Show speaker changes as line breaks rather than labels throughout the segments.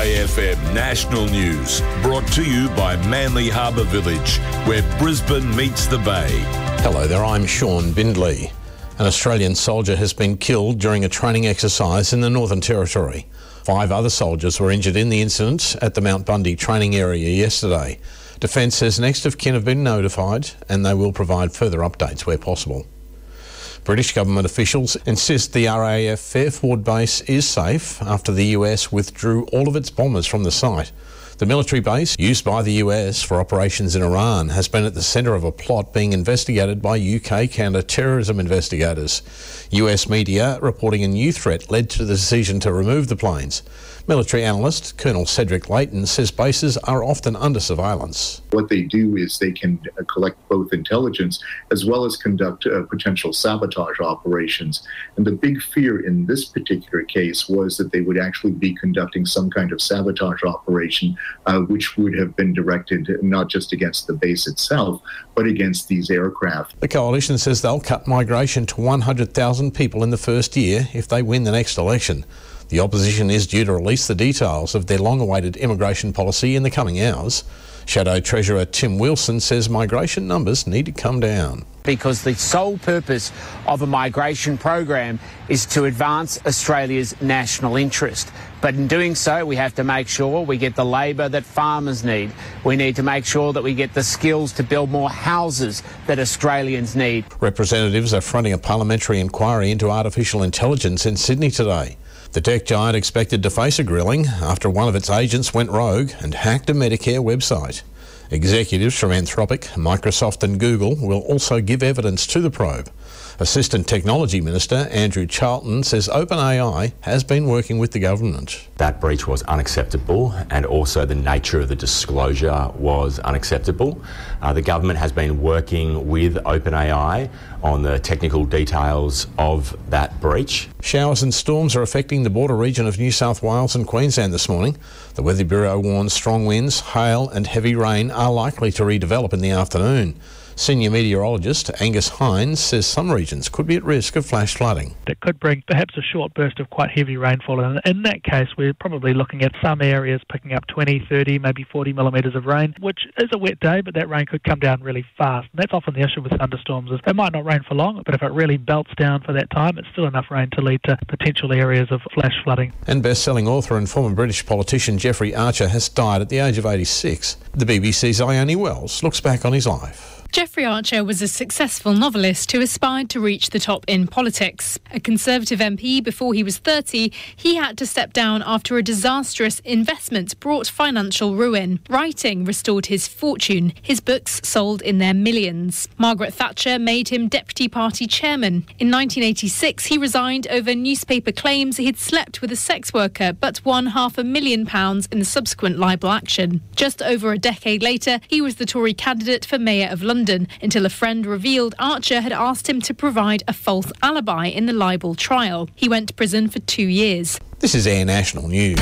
Bay FM National News, brought to you by Manly Harbour Village, where Brisbane meets the Bay.
Hello there, I'm Sean Bindley. An Australian soldier has been killed during a training exercise in the Northern Territory. 5 other soldiers were injured in the incident at the Mount Bundy training area yesterday. Defence says next of kin have been notified and they will provide further updates where possible. British government officials insist the RAF Fairford base is safe after the US withdrew all of its bombers from the site. The military base, used by the US for operations in Iran, has been at the centre of a plot being investigated by UK counter-terrorism investigators. US media reporting a new threat led to the decision to remove the planes. Military analyst Colonel Cedric Layton says bases are often under surveillance.
What they do is they can collect both intelligence as well as conduct potential sabotage operations. And the big fear in this particular case was that they would actually be conducting some kind of sabotage operation, which would have been directed not just against the base itself, but against these aircraft.
The coalition says they'll cut migration to 100,000 people in the first year if they win the next election. The opposition is due to release the details of their long-awaited immigration policy in the coming hours. Shadow Treasurer Tim Wilson says migration numbers need to come down.
Because the sole purpose of a migration program is to advance Australia's national interest. But in doing so, we have to make sure we get the labour that farmers need. We need to make sure that we get the skills to build more houses that Australians need.
Representatives are fronting a parliamentary inquiry into artificial intelligence in Sydney today. The tech giant expected to face a grilling after one of its agents went rogue and hacked a Medicare website. Executives from Anthropic, Microsoft and Google will also give evidence to the probe. Assistant Technology Minister Andrew Charlton says OpenAI has been working with the government.
That breach was unacceptable, and also the nature of the disclosure was unacceptable. The government has been working with OpenAI on the technical details of that breach.
Showers and storms are affecting the border region of New South Wales and Queensland this morning. The Weather Bureau warns strong winds, hail and heavy rain are likely to redevelop in the afternoon. Senior meteorologist Angus Hines says some regions could be at risk of flash flooding.
That could bring perhaps a short burst of quite heavy rainfall, and in that case we're probably looking at some areas picking up 20, 30, maybe 40 millimetres of rain, which is a wet day, but that rain could come down really fast. And that's often the issue with thunderstorms, is it might not rain for long, but if it really belts down for that time, it's still enough rain to lead to potential areas of flash flooding. And
best-selling author and former British politician Jeffrey Archer has died at the age of 86. The BBC's Ione Wells looks back on his life.
Jeffrey Archer was a successful novelist who aspired to reach the top in politics. A Conservative MP before he was 30, he had to step down after a disastrous investment brought financial ruin. Writing restored his fortune. His books sold in their millions. Margaret Thatcher made him Deputy Party Chairman. In 1986, he resigned over newspaper claims he'd slept with a sex worker but won £500,000 in the subsequent libel action. Just over a decade later, he was the Tory candidate for Mayor of London, until a friend revealed Archer had asked him to provide a false alibi in the libel trial. He went to prison for 2 years.
This is Air National News.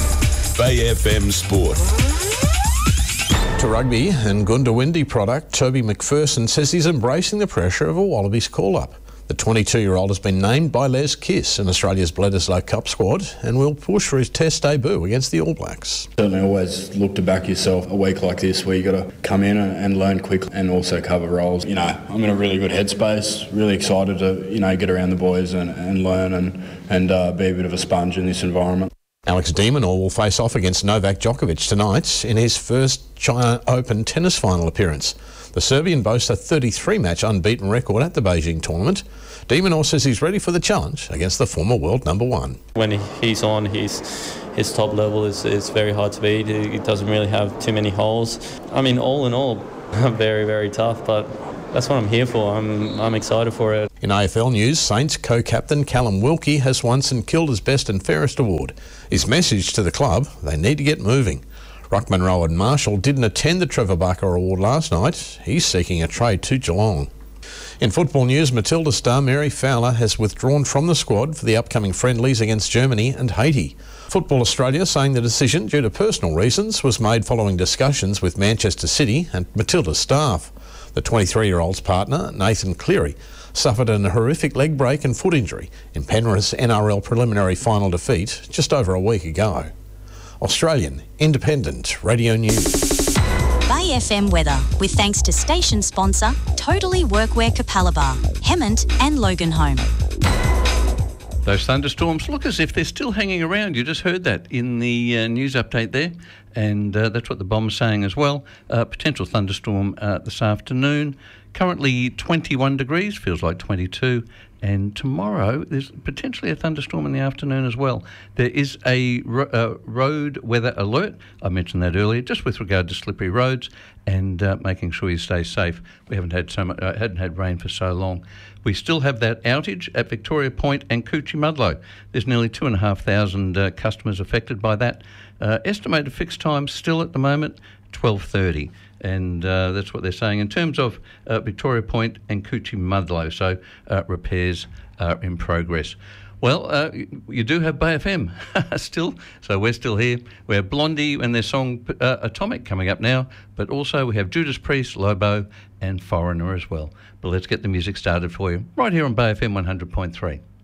Bay FM Sport.
To rugby and Goondiwindi product, Toby McPherson says he's embracing the pressure of a Wallabies call-up. The 22-year-old has been named by Les Kiss in Australia's Bledisloe Cup squad and will push for his test debut against the All Blacks.
Certainly always look to back yourself a week like this where you've got to come in and learn quickly and also cover roles. You know, I'm in a really good headspace, really excited to, get around the boys and learn and be a bit of a sponge in this environment.
Alex de Minaur will face off against Novak Djokovic tonight in his first China Open tennis final appearance. The Serbian boasts a 33-match unbeaten record at the Beijing tournament. De Minaur says he's ready for the challenge against the former world number one.
When he's on, his top level is very hard to beat. He doesn't really have too many holes. I mean, all in all, very, very tough, but that's what I'm here for. I'm excited for it.
In AFL news, Saints co-captain Callum Wilkie has won St Kilda's Best and Fairest award. His message to the club, they need to get moving. Ruckman Rowan Marshall didn't attend the Trevor Barker Award last night. He's seeking a trade to Geelong. In football news, Matilda star Mary Fowler has withdrawn from the squad for the upcoming friendlies against Germany and Haiti. Football Australia saying the decision, due to personal reasons, was made following discussions with Manchester City and Matilda's staff. The 23-year-old's partner, Nathan Cleary, suffered an horrific leg break and foot injury in Penrith's NRL preliminary final defeat just over a week ago. Australian Independent Radio News.
Bay FM weather, with thanks to station sponsor Totally Workwear Capalaba, Hemmant and Loganholme.
Those thunderstorms look as if they're still hanging around. You just heard that in the news update there, and that's what the bomber's saying as well. Potential thunderstorm this afternoon. Currently 21 degrees, feels like 22. And tomorrow there's potentially a thunderstorm in the afternoon as well. There is a road weather alert. I mentioned that earlier, just with regard to slippery roads and making sure you stay safe. We hadn't had rain for so long. We still have that outage at Victoria Point and Coochie-Mudlow. There's nearly 2,500 customers affected by that. Estimated fixed time still at the moment, 12:30. And that's what they're saying in terms of Victoria Point and Coochie-Mudlow. So repairs are in progress. Well, you do have Bay FM still, so we're still here. We have Blondie and their song Atomic coming up now, but also we have Judas Priest, Lobo and Foreigner as well. But let's get the music started for you right here on Bay FM 100.3.